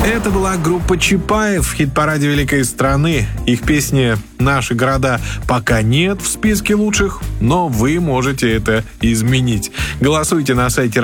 Это была группа Чапаев в хит-параде великой страны. Их песни «Наши города» пока нет в списке лучших, но вы можете это изменить. Голосуйте на сайте